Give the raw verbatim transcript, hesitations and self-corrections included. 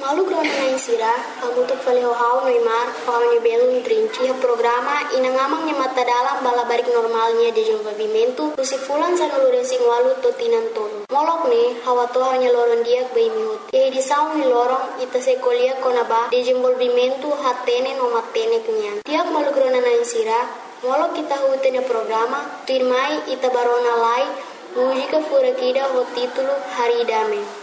Malu grona na insira, kamu tu fale hau Neymar, hau ni belo trinci ha programa inangamang nya mata dalam bala barik normalnya de desenvolvimento, tusi fulan sa nulure sing walu to tinan tolo. Molok ne, hawa to hanya loron dia bai mihut. Ye di saung ni lorong ita se kolia konaba de desenvolvimento hatene no matene kenyan. Tiap malu grona na insira, molok kita hutenya programa, tirmai ita barona lai, música fura kida ho título Haridame.